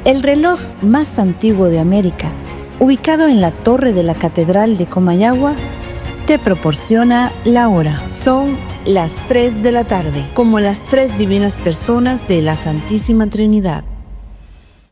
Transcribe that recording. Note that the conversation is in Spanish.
El reloj más antiguo de América, ubicado en la torre de la Catedral de Comayagua, te proporciona la hora. Son las 3 de la tarde, como las tres divinas personas de la Santísima Trinidad.